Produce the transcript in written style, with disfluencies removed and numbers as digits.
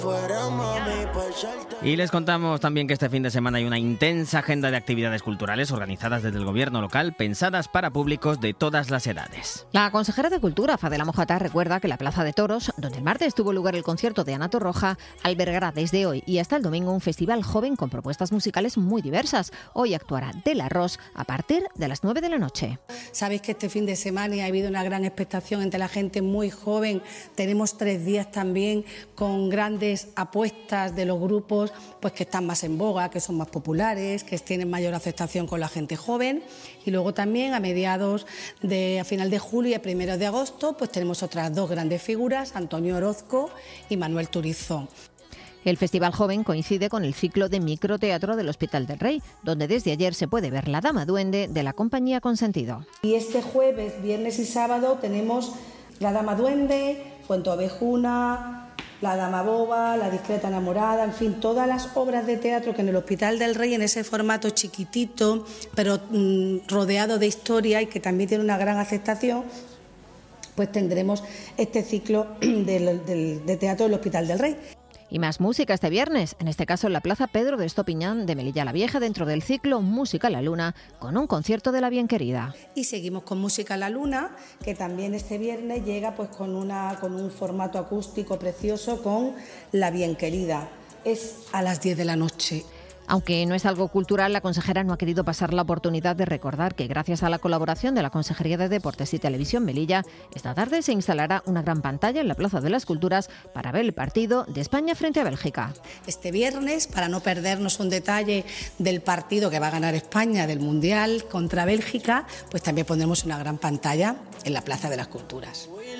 Y les contamos también que este fin de semana hay una intensa agenda de actividades culturales organizadas desde el gobierno local, pensadas para públicos de todas las edades. La consejera de Cultura, Fadela Mojata, recuerda que la Plaza de Toros, donde el martes tuvo lugar el concierto de Ana Torroja, albergará desde hoy y hasta el domingo un festival joven con propuestas musicales muy diversas. Hoy actuará Del Arroz a partir de las 9 de la noche. Sabéis que este fin de semana ha habido una gran expectación entre la gente muy joven. Tenemos 3 días también con grandes apuestas de los grupos pues que están más en boga, que son más populares, que tienen mayor aceptación con la gente joven. Y luego también a final de julio y a primeros de agosto pues tenemos otras 2 grandes figuras, Antonio Orozco y Manuel Turizo. El Festival Joven coincide con el ciclo de microteatro del Hospital del Rey, donde desde ayer se puede ver La Dama Duende de la compañía Consentido. Y este jueves, viernes y sábado tenemos La Dama Duende, Cuento Abejuna, La Dama Boba, La Discreta Enamorada, en fin, todas las obras de teatro que en el Hospital del Rey, en ese formato chiquitito, pero rodeado de historia y que también tiene una gran aceptación, pues tendremos este ciclo de teatro del Hospital del Rey. Y más música este viernes, en este caso en la Plaza Pedro de Estopiñán de Melilla la Vieja, dentro del ciclo Música a la Luna, con un concierto de La Bien Querida. Y seguimos con Música a la Luna, que también este viernes llega pues con un formato acústico precioso con La Bien Querida. Es a las 10 de la noche. Aunque no es algo cultural, la consejera no ha querido pasar la oportunidad de recordar que gracias a la colaboración de la Consejería de Deportes y Televisión Melilla, esta tarde se instalará una gran pantalla en la Plaza de las Culturas para ver el partido de España frente a Bélgica. Este viernes, para no perdernos un detalle del partido que va a ganar España del Mundial contra Bélgica, pues también pondremos una gran pantalla en la Plaza de las Culturas.